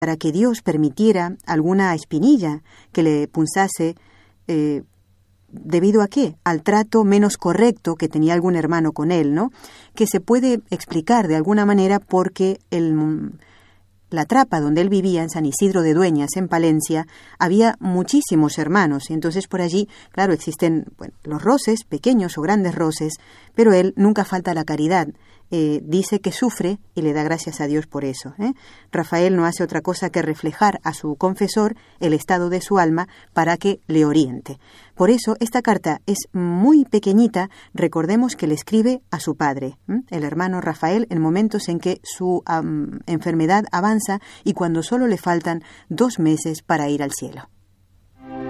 para que Dios permitiera alguna espinilla que le punzase, ¿debido a qué? Al trato menos correcto que tenía algún hermano con él, ¿no? Que se puede explicar de alguna manera porque la trapa donde él vivía, en San Isidro de Dueñas, en Palencia, había muchísimos hermanos, y entonces por allí, claro, existen los roces, pequeños o grandes roces, pero él nunca falta la caridad. Dice que sufre y le da gracias a Dios por eso. Rafael no hace otra cosa que reflejar a su confesor el estado de su alma para que le oriente. Por eso esta carta es muy pequeñita. Recordemos que le escribe a su padre, el hermano Rafael, en momentos en que su enfermedad avanza y cuando solo le faltan 2 meses para ir al cielo.